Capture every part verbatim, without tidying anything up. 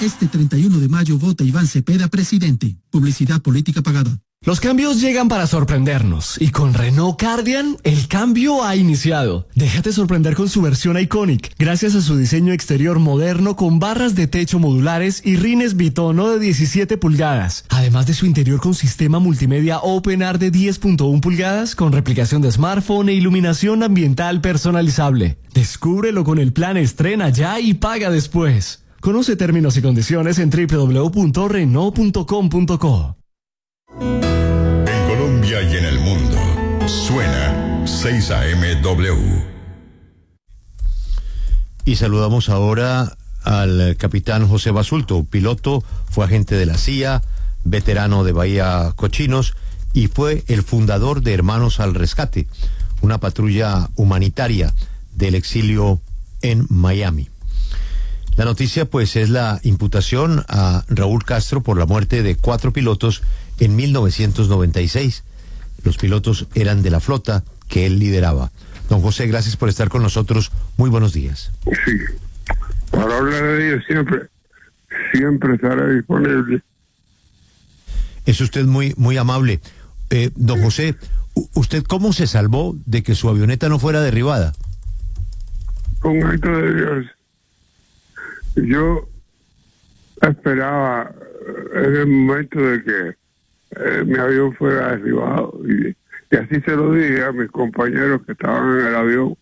Este treinta y uno de mayo vota Iván Cepeda presidente. Publicidad política pagada. Los cambios llegan para sorprendernos y con Renault Cardian el cambio ha iniciado. Déjate sorprender con su versión Iconic, gracias a su diseño exterior moderno con barras de techo modulares y rines bitono de diecisiete pulgadas, además de su interior con sistema multimedia OpenAir de diez punto uno pulgadas con replicación de smartphone e iluminación ambiental personalizable. Descúbrelo con el plan Estrena ya y paga después. Conoce términos y condiciones en doble u doble u doble u punto renault punto com punto co. En Colombia y en el mundo, suena seis A M W. Y saludamos ahora al capitán José Basulto, piloto, fue agente de la C I A, veterano de Bahía Cochinos y fue el fundador de Hermanos al Rescate, una patrulla humanitaria del exilio en Miami. La noticia pues es la imputación a Raúl Castro por la muerte de cuatro pilotos en mil novecientos noventa y seis. Los pilotos eran de la flota que él lideraba. Don José, gracias por estar con nosotros. Muy buenos días. Sí, para hablar de ellos siempre, siempre estará disponible. Es usted muy, muy amable. Eh, don José, ¿usted cómo se salvó de que su avioneta no fuera derribada? Con acto de Dios. Yo esperaba en el momento de que eh, mi avión fuera derribado y, y así se lo dije a mis compañeros que estaban en el avión.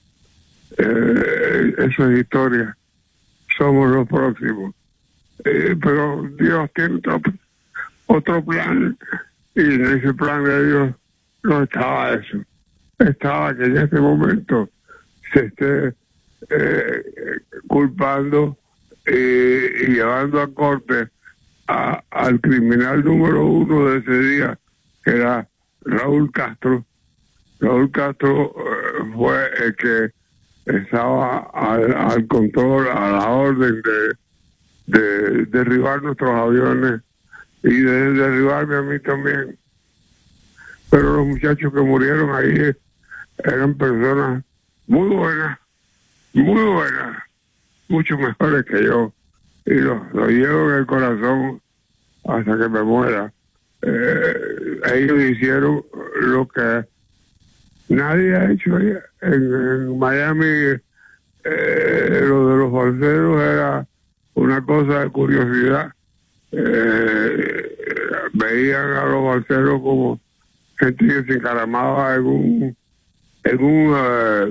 Eh, eso es historia, somos los próximos. Eh, pero Dios tiene otro, otro plan y en ese plan de Dios no estaba eso. Estaba que en este momento se esté eh, culpando Eh, y llevando a corte a, al criminal número uno de ese día, que era Raúl Castro. Raúl Castro eh, fue el que estaba al, al control, a la orden de, de derribar nuestros aviones y de derribarme a mí también. Pero los muchachos que murieron ahí eran personas muy buenas, muy buenas, mucho mejores que yo, y los lo llevo en el corazón hasta que me muera. Eh, ellos hicieron lo que nadie ha hecho allá. En, en Miami, eh, lo de los balseros era una cosa de curiosidad. Eh, veían a los balseros como gente que se encaramaba en un en un uh,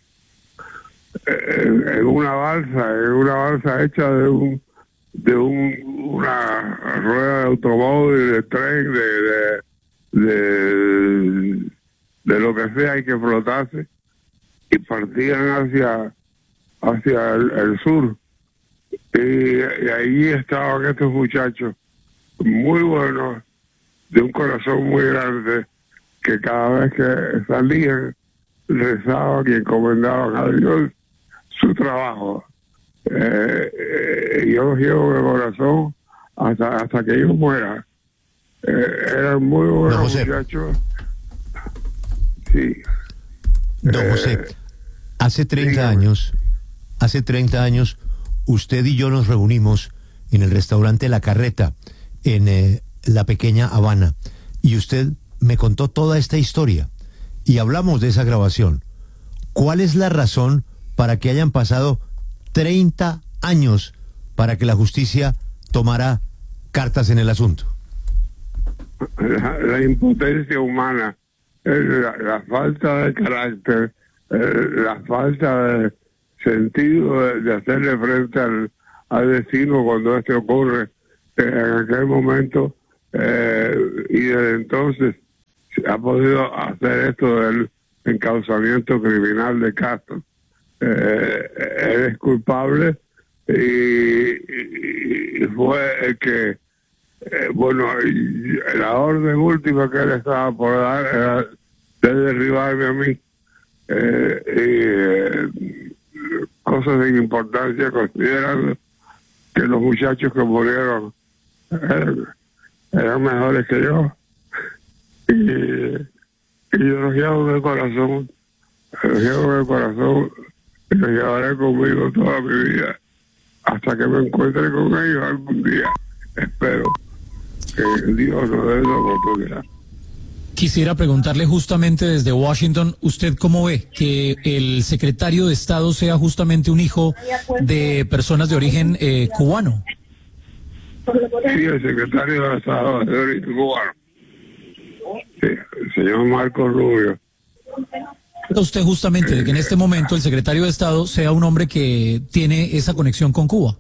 En, en una balsa, en una balsa hecha de un de un una rueda de automóvil, de tren, de de, de de lo que sea, hay que flotarse y partían hacia hacia el, el sur y, y ahí estaban estos muchachos muy buenos, de un corazón muy grande, que cada vez que salían rezaban y encomendaban a Dios su trabajo. Eh, eh, yo los llevo en el corazón hasta, hasta que yo muera. Eh, eran muy buenos muchachos. Sí. Don Eh, José, hace treinta dígame. años, hace treinta años, usted y yo nos reunimos en el restaurante La Carreta, en eh, la pequeña Habana, y usted me contó toda esta historia, y hablamos de esa grabación. ¿Cuál es la razón para que hayan pasado treinta años para que la justicia tomara cartas en el asunto? La, la impotencia humana, eh, la, la falta de carácter, eh, la falta de sentido de, de hacerle frente al, al destino cuando este ocurre eh, en aquel momento, eh, y desde entonces se ha podido hacer esto del encauzamiento criminal de Castro. Eh, él es culpable y, y, y fue el que, eh, bueno, y la orden última que él estaba por dar era de derribarme a mí. Eh, y, eh, cosas sin importancia, considerando que los muchachos que murieron eran, eran mejores que yo. Y, y yo los llevo en el corazón, los llevo en el corazón y los llevaré conmigo toda mi vida. hasta que me encuentre con ellos algún día. Espero que Dios nos dé la oportunidad. Quisiera preguntarle justamente desde Washington, ¿usted cómo ve que el secretario de Estado sea justamente un hijo de personas de origen eh, cubano? Sí, el secretario de Estado de origen cubano. Sí, el señor Marco Rubio. Usted justamente de que en este momento el secretario de Estado sea un hombre que tiene esa conexión con Cuba.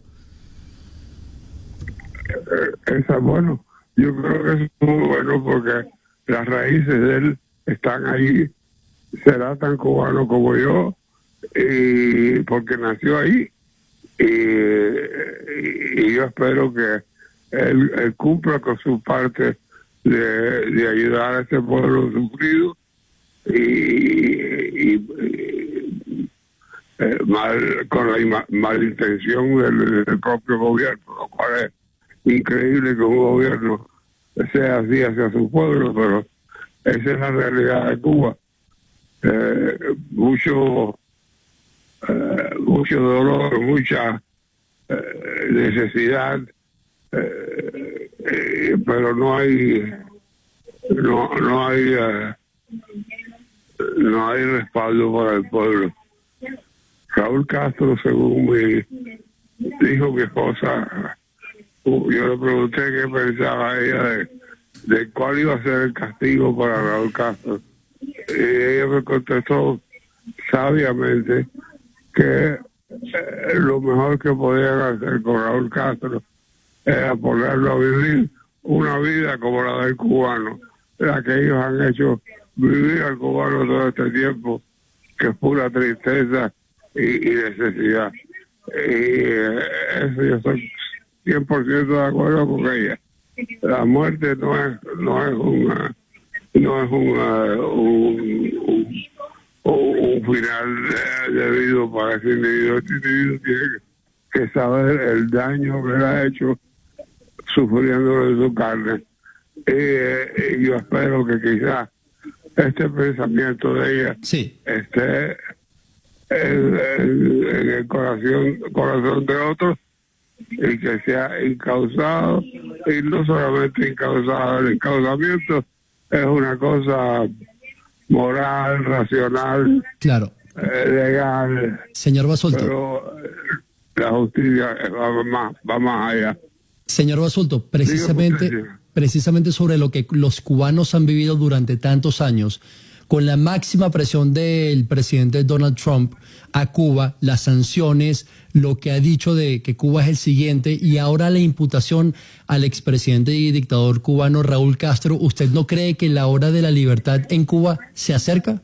Esa, bueno, yo creo que es muy bueno porque las raíces de él están ahí. Será tan cubano como yo, y porque nació ahí. Y, y yo espero que él, él cumpla con su parte de, de ayudar a este pueblo sufrido y, y, y eh, mal, con la ima, mala intención del, del propio gobierno, lo cual es increíble que un gobierno sea así hacia su pueblo, pero esa es la realidad de Cuba. Eh, mucho eh, mucho dolor, mucha eh, necesidad, eh, eh, pero no hay no no hay eh, no hay respaldo para el pueblo. Raúl Castro, según me dijo mi esposa, yo le pregunté qué pensaba ella de, de cuál iba a ser el castigo para Raúl Castro. Y ella me contestó sabiamente que eh, lo mejor que podían hacer con Raúl Castro era ponerlo a vivir una vida como la del cubano, la que ellos han hecho vivir al cubano todo este tiempo, que es pura tristeza y, y necesidad. Y eh, eso yo estoy cien por ciento de acuerdo con ella. La muerte no es no es una no es una, un, un, un final eh, debido para ese individuo. Este individuo tiene que saber el daño que le ha hecho sufriendo de su carne. Eh, y yo espero que quizás este pensamiento de ella sí. esté en, en, en el corazón, corazón de otros, y que sea encausado, y no solamente encausado, el encausamiento es una cosa moral, racional, claro, eh, legal, señor Basulto, pero eh, la justicia va más, va más allá. Señor Basulto, precisamente, precisamente sobre lo que los cubanos han vivido durante tantos años, con la máxima presión del presidente Donald Trump a Cuba, las sanciones, lo que ha dicho de que Cuba es el siguiente, y ahora la imputación al expresidente y dictador cubano Raúl Castro, ¿usted no cree que la hora de la libertad en Cuba se acerca?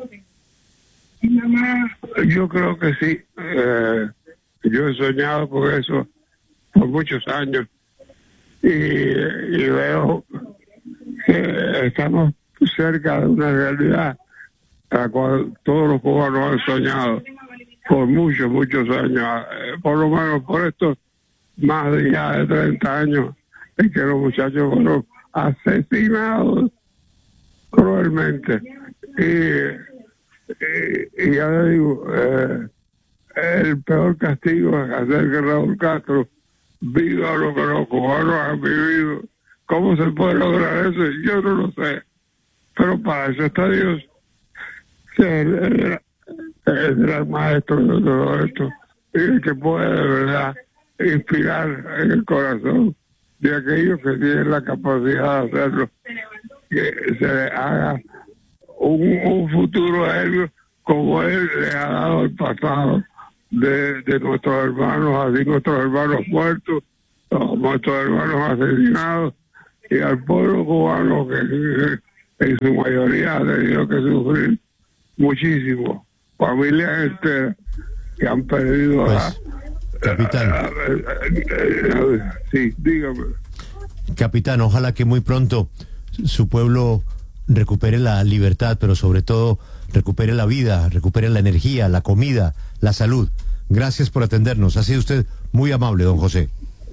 Yo creo que sí. Eh, yo he soñado con eso por muchos años y, y veo que estamos cerca de una realidad a la cual todos los cubanos han soñado por muchos, muchos años, eh, por lo menos por estos más de ya de treinta años, en que los muchachos fueron asesinados cruelmente. Y, y, y ya le digo, eh, el peor castigo es hacer que Raúl Castro viva lo que los cubanos han vivido. ¿Cómo se puede lograr eso? Yo no lo sé. Pero para eso está Dios, que es el, el gran maestro de todo esto, y el que puede de verdad inspirar en el corazón de aquellos que tienen la capacidad de hacerlo, que se les haga un, un futuro a ellos como él le ha dado el pasado de, de nuestros hermanos, así nuestros hermanos muertos, nuestros hermanos asesinados, y al pueblo cubano que, que en su mayoría ha tenido que sufrir muchísimo, familias enteras que han perdido pues, a, capitán. a, a, a, a, sí, dígame. Capitán, ojalá que muy pronto su pueblo recupere la libertad, pero sobre todo recupere la vida, recupere la energía, la comida, la salud. Gracias por atendernos. Ha sido usted muy amable, don José.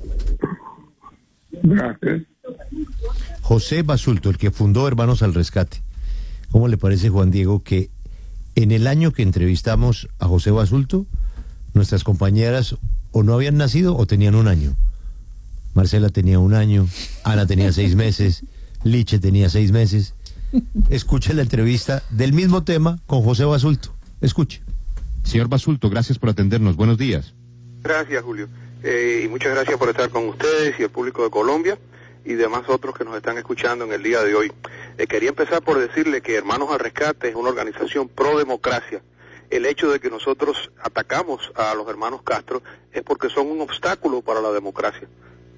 Gracias. José Basulto, el que fundó Hermanos al Rescate. ¿Cómo le parece, Juan Diego, que en el año que entrevistamos a José Basulto, nuestras compañeras o no habían nacido o tenían un año. Marcela tenía un año, Ana tenía seis meses, Liche tenía seis meses. Escuche la entrevista del mismo tema con José Basulto. Escuche. Señor Basulto, gracias por atendernos. Buenos días. Gracias, Julio. Eh, y muchas gracias por estar con ustedes y el público de Colombia y demás otros que nos están escuchando en el día de hoy. Eh, quería empezar por decirle que Hermanos al Rescate es una organización pro democracia. El hecho de que nosotros atacamos a los hermanos Castro es porque son un obstáculo para la democracia.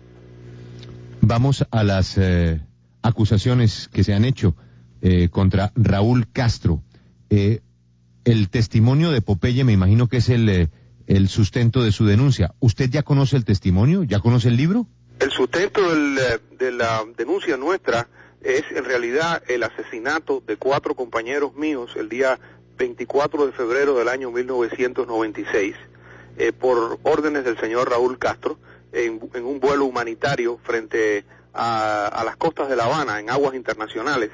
Vamos a las eh, acusaciones que se han hecho eh, contra Raúl Castro. Eh, el testimonio de Popeye me imagino que es el, eh, el sustento de su denuncia. ¿Usted ya conoce el testimonio? ¿Ya conoce el libro? El sustento del, de la denuncia nuestra es en realidad el asesinato de cuatro compañeros míos el día veinticuatro de febrero del año mil novecientos noventa y seis eh, por órdenes del señor Raúl Castro en, en un vuelo humanitario frente a, a las costas de La Habana en aguas internacionales.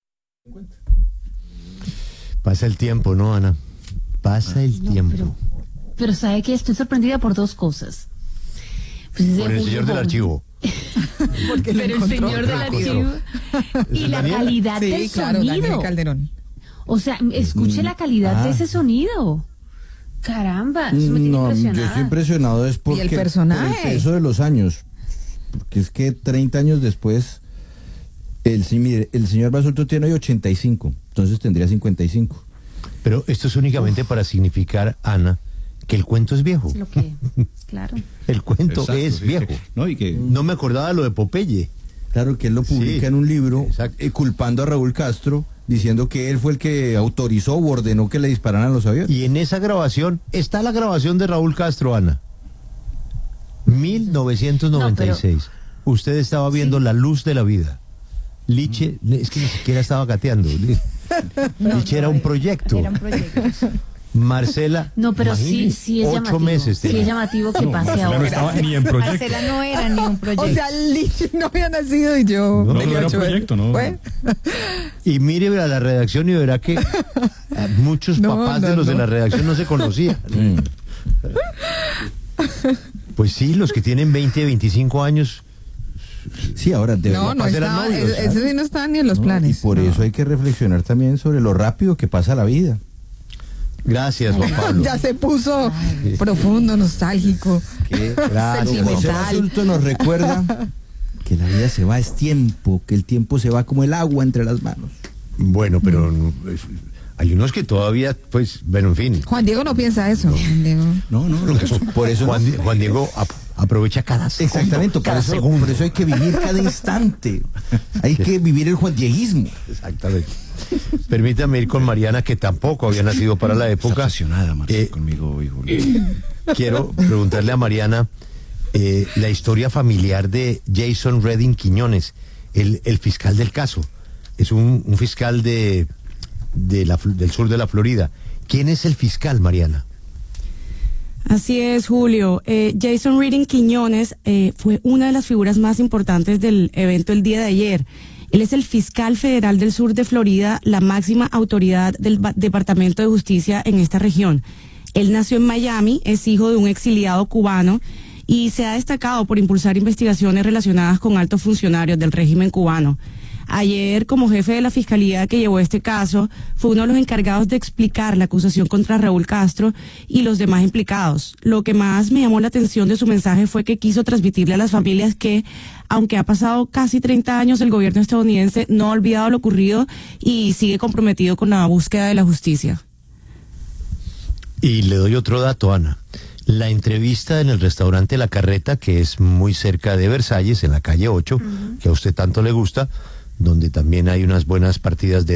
Pasa el tiempo, ¿no, Ana? Pasa el no, tiempo. Pero, pero ¿sabe qué? Estoy sorprendida por dos cosas. Pues por el señor del archivo. Porque pero el señor del archivo y la calidad sí, del claro, sonido. Daniel Calderón. O sea, escuche la calidad ah. de ese sonido. Caramba, eso me tiene no, impresionada. yo estoy impresionado es porque ¿Y el personaje? Por el peso de los años. Porque es que treinta años después, el, mire, el señor Basulto tiene hoy ochenta y cinco, entonces tendría cincuenta y cinco. Pero esto es únicamente Uf. para significar, Ana, que el cuento es viejo. Lo que, claro. El cuento Exacto, es sí, viejo. No, y que, no me acordaba lo de Popeye. Claro, que él lo publica sí, en un libro eh, culpando a Raúl Castro, diciendo que él fue el que autorizó o ordenó que le dispararan a los aviones. Y en esa grabación está la grabación de Raúl Castro, Ana. mil novecientos noventa y seis. No, pero... Usted estaba viendo sí. La luz de la vida. Liche, es que ni siquiera estaba gateando. No, Liche no, era un proyecto. Era un proyecto. Marcela, no, pero sí, sí es ocho llamativo. meses. Sí es llamativo que no, pase Marcela ahora. No estaba ni en proyecto. Marcela no era ni un proyecto. O sea, Liche no había nacido y yo. No, no era proyecto, ¿no? ¿Fue? Y mire a la redacción y verá que muchos no, papás no, de los no. de la redacción no se conocían. Mm. Pues sí, los que tienen veinte, veinticinco años. Sí, ahora de No, no está, novios, ese sí no está ni en los no, planes. Y por no. eso hay que reflexionar también sobre lo rápido que pasa la vida. Gracias, Juan Pablo. Ya se puso Ay, profundo, nostálgico, que, claro, José Basulto nos recuerda que la vida se va, es tiempo, que el tiempo se va como el agua entre las manos. Bueno, pero mm. hay unos que todavía, pues, bueno, en fin. Juan Diego no piensa eso. No, Juan Diego. no, no, no eso, por eso Juan, Juan Diego ap aprovecha cada segundo. Exactamente, cada por, eso, segundo. por eso hay que vivir cada instante. Hay que vivir el juandieguismo. Exactamente. Permítame ir con Mariana, que tampoco había nacido para la época. Está apasionada, Marcela, eh, conmigo hoy, Julio. Eh, quiero preguntarle a Mariana eh, la historia familiar de Jason Redding Quiñones, el, el fiscal del caso. Es un, un fiscal de, de la, del sur de la Florida. ¿Quién es el fiscal, Mariana? Así es, Julio. Eh, Jason Redding Quiñones eh, fue una de las figuras más importantes del evento el día de ayer. Él es el fiscal federal del sur de Florida, la máxima autoridad del Departamento de Justicia en esta región. Él nació en Miami, es hijo de un exiliado cubano y se ha destacado por impulsar investigaciones relacionadas con altos funcionarios del régimen cubano. Ayer, como jefe de la fiscalía que llevó este caso, fue uno de los encargados de explicar la acusación contra Raúl Castro y los demás implicados. Lo que más me llamó la atención de su mensaje fue que quiso transmitirle a las familias que, aunque ha pasado casi treinta años, el gobierno estadounidense no ha olvidado lo ocurrido y sigue comprometido con la búsqueda de la justicia. Y le doy otro dato, Ana. La entrevista en el restaurante La Carreta, que es muy cerca de Versalles, en la calle ocho, uh-huh. que a usted tanto le gusta, donde también hay unas buenas partidas de